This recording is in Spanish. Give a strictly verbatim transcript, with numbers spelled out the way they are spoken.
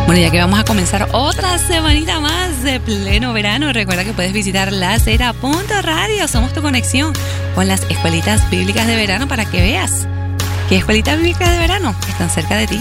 Bueno, ya que vamos a comenzar otra semanita más de pleno verano, recuerda que puedes visitar la acera punto radio. Somos tu conexión con las escuelitas bíblicas de verano para que veas qué escuelitas bíblicas de verano están cerca de ti.